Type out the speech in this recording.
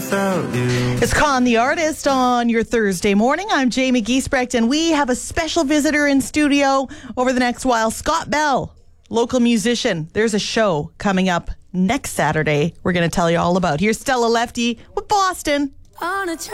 without you. It's Con the Artist on your Thursday morning. I'm Jamie Giesbrecht, and we have a special visitor in studio over the next while. Scott Bell, local musician. There's a show coming up next Saturday we're going to tell you all about. Here's Stella Lefty with Boston. On a train.